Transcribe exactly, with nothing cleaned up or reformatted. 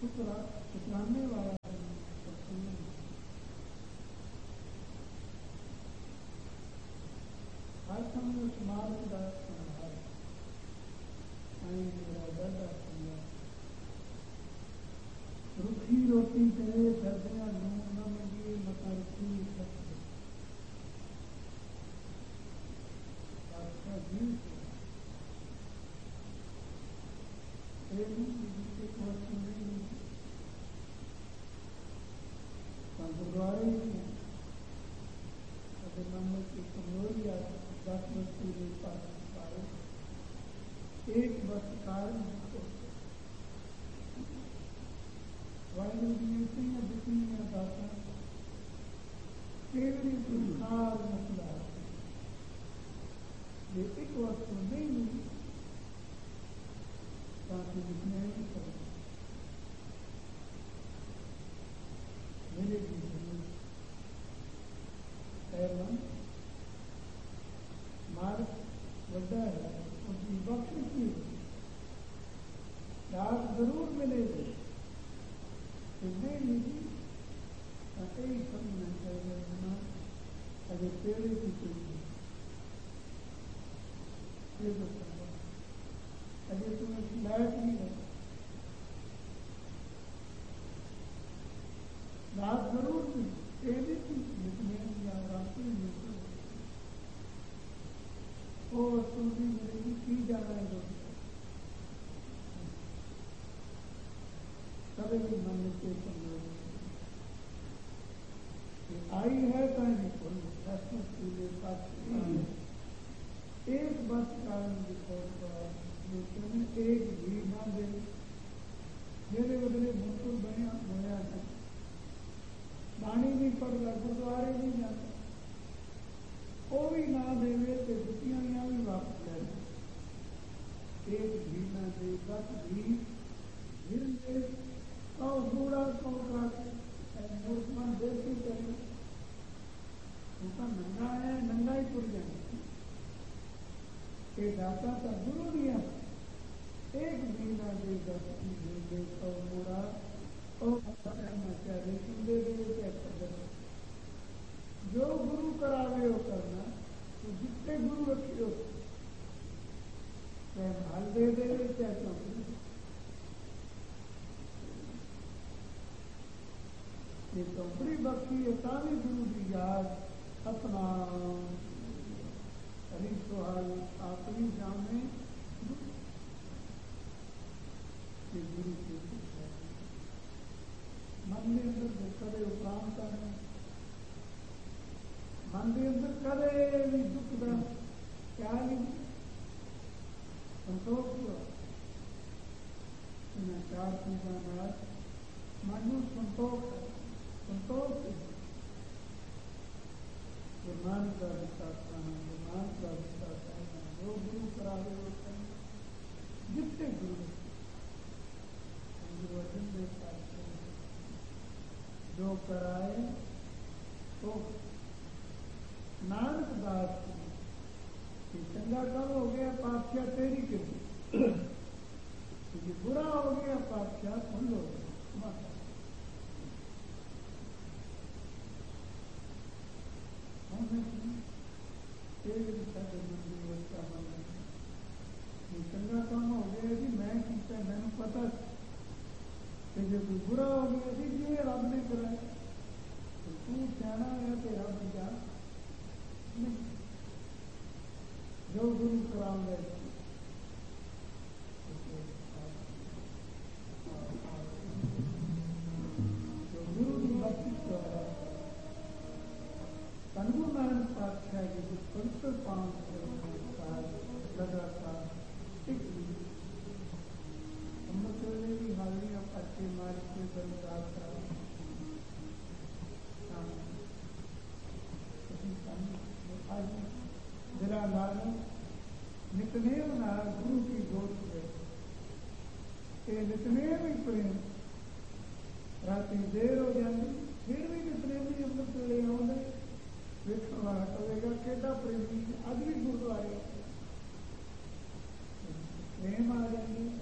सुखलाने वाला हर समय समाज का संहार रुखी रोटी दे दर्दियां नून न मंगी मता रुखी आपका जीव गुरुद्वारे मन की कमजोरी दस बस्ती के पास एक बस कारण वायु दुखी दाता केवली संसार मसला ये एक वस्तु नहीं मिली ताकि जिसने मेरे जीवन एवं मार्ग वड्डा है उसकी बख्श की दास जरूर मिलेगी नहीं मिली कई समझना चाहिए अगर पेड़े की चाहिए अगर तुम्हें लायक नहीं है रात जरूर थी पेड़े की लेकिन या रात में वो वस्तु भी मिलेगी की जाना है जो कभी भी मन के समझ आई है कहीं खोल एक बस कारण एक भी ना दे मेरे बदले मुकुल बने बोया था बाणी नहीं पड़ता गुरुद्वारे नहीं जाता वो भी ना देवे तो जुतियां यहाँ भी वापस ले एक भी ना दे बस भी गिर दे कौ बूढ़ा कौ मूर्खमान देती करे उनका नंगा है नंगा ही पुर जाए ये दाता का गुरु दिया एक भी ना दे बस दे कौ बूढ़ा आचार्य दे दे क्या कर जो गुरु करावे हो करना तो जितने गुरु रखे हो चाहे माल दे दे चाहे चौकड़ी ये चौकड़ी बख्शी है सारी गुरु की याद सतनाम हरि सुहाल आपनी जाने ये गुरु की मन में अंदर जो करे उपरांत है मन के अंदर करे भी दुख का क्या नहीं संतोष हुआ चार चीजा मनु संतोष संतोष गुरमान का विश्वास करना गुरमान का विश्वास करना जो गुरु करावे होते हैं जितने गुरु वचन देता जो कराए तो नानक दास की चंगा कब हो गया पातशाह तेरी के लिए बुरा हो गया पातशाह सुन लो चंगा काम हो गया जी मैं किया मैंने पता जो बुरा हो गया जी जिवे रब ने कराया तो तू सियाना है तो रब जा जो गुरु कराऊंगा जो गुरु की भक्ति द्वारा तनु नारायण पातशाह की जो पवित्र पांच लगातार अमृत वेले की हाजिरियां पट्टे मार के बलिदान जरा लाल नितनेम ना गुरु की गोद है ये नितनेम ही प्रेम राती देर हो जाती फिर भी नितनेम ही अमृत वेले आउंदे वेखण वाला कहेगा केड़ा प्रेमी अज भी गुरुद्वारे प्रेम आ जाएंगे